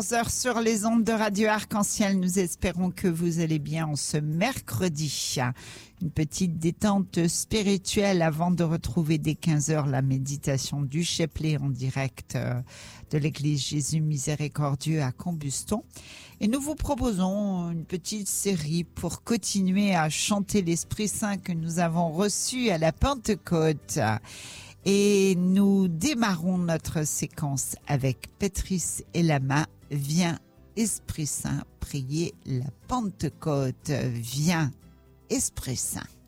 Heures sur les ondes de Radio Arc-en-Ciel. Nous espérons que vous allez bien en ce mercredi. Une petite détente spirituelle avant de retrouver dès 15h la méditation du chapelet en direct de l'église Jésus Miséricordieux à Combuston. Et nous vous proposons une petite série pour continuer à chanter l'Esprit Saint que nous avons reçu à la Pentecôte. Et nous démarrons notre séquence avec Patrice et Lama. Viens, Esprit Saint, prier la Pentecôte. Viens, Esprit Saint.